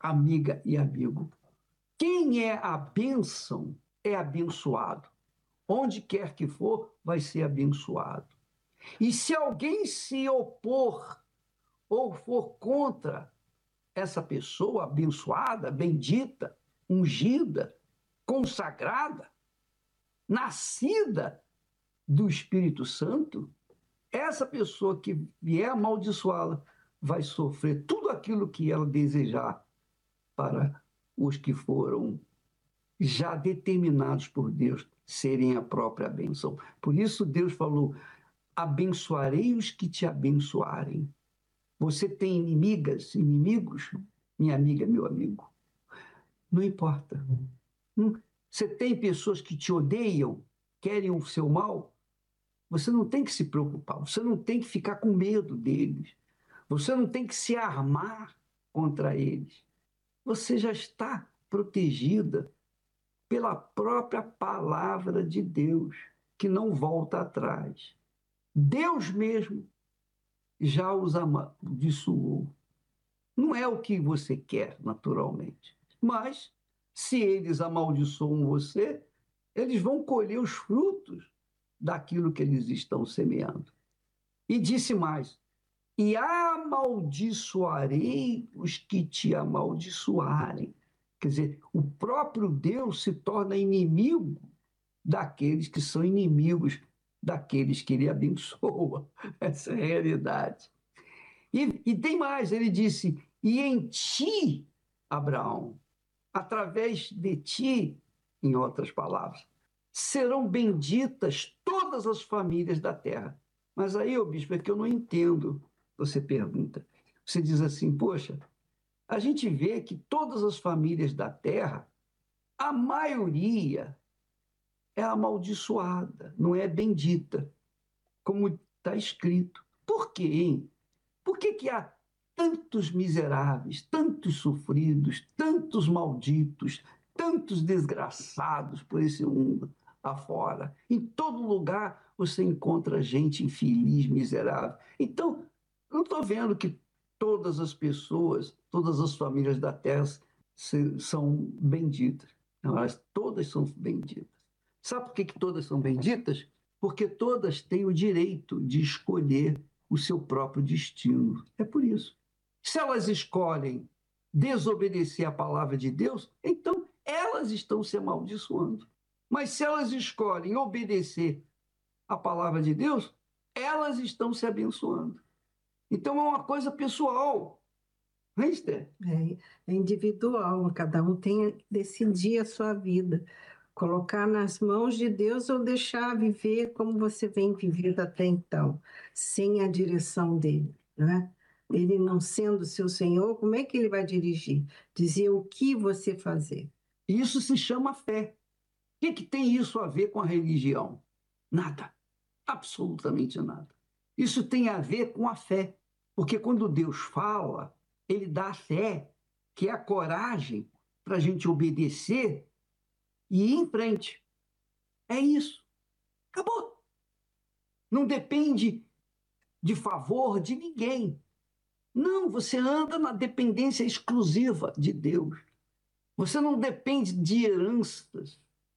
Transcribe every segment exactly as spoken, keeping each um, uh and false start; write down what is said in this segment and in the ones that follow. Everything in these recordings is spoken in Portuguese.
amiga e amigo. Quem é a bênção é abençoado. Onde quer que for, vai ser abençoado. E se alguém se opor ou for contra essa pessoa abençoada, bendita, ungida, consagrada, nascida do Espírito Santo, essa pessoa que vier amaldiçoá-la vai sofrer tudo aquilo que ela desejar para os que foram já determinados por Deus serem a própria bênção. Por isso Deus falou: abençoarei os que te abençoarem. Você tem inimigas, inimigos, minha amiga, meu amigo? Não importa. Você tem pessoas que te odeiam, querem o seu mal? Você não tem que se preocupar, você não tem que ficar com medo deles, você não tem que se armar contra eles. Você já está protegida pela própria palavra de Deus, que não volta atrás. Deus mesmo já os amaldiçoou. Não é o que você quer, naturalmente. Mas, se eles amaldiçoam você, eles vão colher os frutos daquilo que eles estão semeando. E disse mais: e amaldiçoarei os que te amaldiçoarem. Quer dizer, o próprio Deus se torna inimigo daqueles que são inimigos daqueles que ele abençoa. Essa é a realidade. E, e tem mais, ele disse: e em ti, Abraão, através de ti, em outras palavras, serão benditas todas as famílias da terra. Mas aí, ô bispo, é que eu não entendo. Você pergunta. Você diz assim: poxa, a gente vê que todas as famílias da terra, a maioria é amaldiçoada, não é bendita, como está escrito. Por quê, hein? Por que, que há tantos miseráveis, tantos sofridos, tantos malditos, tantos desgraçados por esse mundo afora? Em todo lugar você encontra gente infeliz, miserável. Então, não estou vendo que todas as pessoas, todas as famílias da terra se- são benditas. Não, elas todas são benditas. Sabe por que, que todas são benditas? Porque todas têm o direito de escolher o seu próprio destino. É por isso. Se elas escolhem desobedecer à palavra de Deus, então elas estão se amaldiçoando. Mas se elas escolhem obedecer à palavra de Deus, elas estão se abençoando. Então é uma coisa pessoal. Não é, Esther? É, é individual, cada um tem que decidir a sua vida, colocar nas mãos de Deus ou deixar viver como você vem vivido até então, sem a direção dele, né? Ele não sendo seu Senhor, como é que ele vai dirigir? Dizer o que você fazer. Isso se chama fé. O que, que tem isso a ver com a religião? Nada. Absolutamente nada. Isso tem a ver com a fé. Porque quando Deus fala, ele dá a fé, que é a coragem para a gente obedecer e ir em frente. É isso. Acabou. Não depende de favor de ninguém. Não, você anda na dependência exclusiva de Deus. Você não depende de heranças.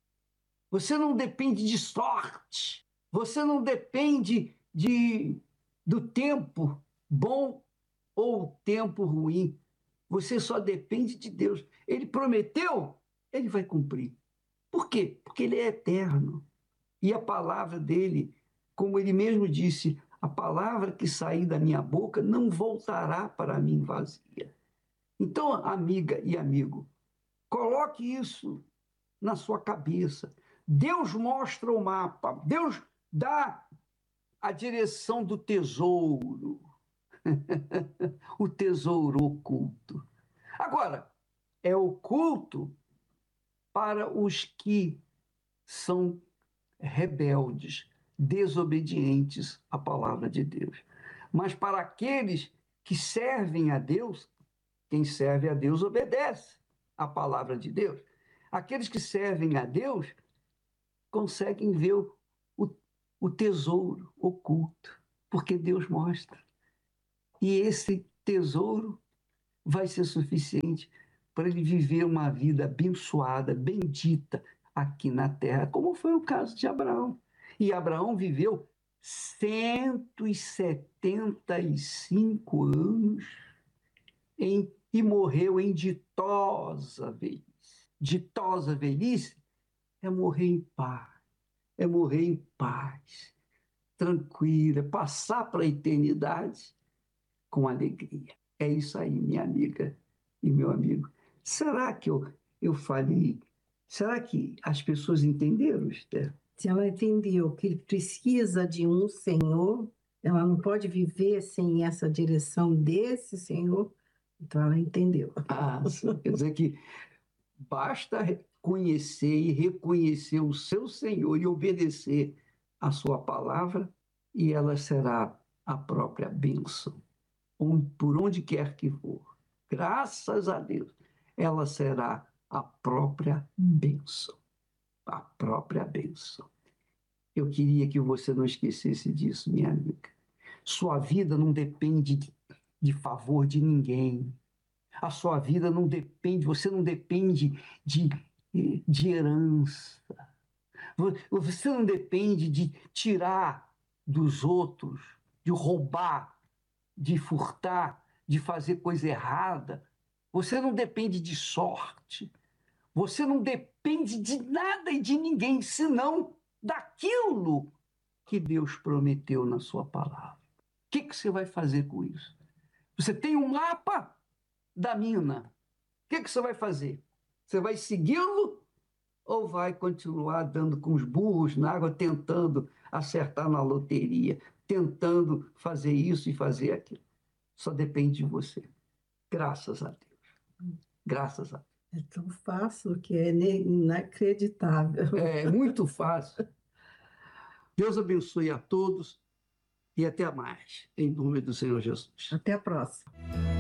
Você não depende de sorte. Você não depende de, do tempo bom ou tempo ruim. Você só depende de Deus. Ele prometeu, ele vai cumprir. Por quê? Porque ele é eterno. E a palavra dele, como ele mesmo disse, a palavra que sair da minha boca não voltará para mim vazia. Então, amiga e amigo, coloque isso na sua cabeça. Deus mostra o mapa, Deus dá a direção do tesouro, o tesouro oculto. Agora, é oculto para os que são rebeldes, desobedientes à palavra de Deus. Mas para aqueles que servem a Deus, quem serve a Deus obedece à palavra de Deus. Aqueles que servem a Deus conseguem ver o, o, o tesouro oculto, porque Deus mostra. E esse tesouro vai ser suficiente para ele viver uma vida abençoada, bendita aqui na terra, como foi o caso de Abraão. E Abraão viveu cento e setenta e cinco anos em, e morreu em ditosa velhice. Ditosa velhice é morrer em paz, é morrer em paz, tranquila, passar para a eternidade com alegria. É isso aí, minha amiga e meu amigo. Será que eu, eu falei? Será que as pessoas entenderam, Esther? Se ela entendeu que precisa de um Senhor, ela não pode viver sem essa direção desse Senhor, então ela entendeu. Ah, sim. Quer dizer que basta conhecer e reconhecer o seu Senhor e obedecer a sua palavra, e ela será a própria bênção, por onde quer que for. Graças a Deus, ela será a própria bênção. A própria bênção. Eu queria que você não esquecesse disso, minha amiga. Sua vida não depende de, de favor de ninguém. A sua vida não depende, você não depende de, de herança. Você não depende de tirar dos outros, de roubar, de furtar, de fazer coisa errada. Você não depende de sorte. Você não depende de nada e de ninguém, senão daquilo que Deus prometeu na sua palavra. O que, que você vai fazer com isso? Você tem um mapa da mina. O que, que você vai fazer? Você vai segui-lo ou vai continuar dando com os burros na água, tentando acertar na loteria, tentando fazer isso e fazer aquilo? Só depende de você. Graças a Deus. Graças a Deus. É tão fácil que é inacreditável. É muito fácil. Deus abençoe a todos e até mais, em nome do Senhor Jesus. Até a próxima.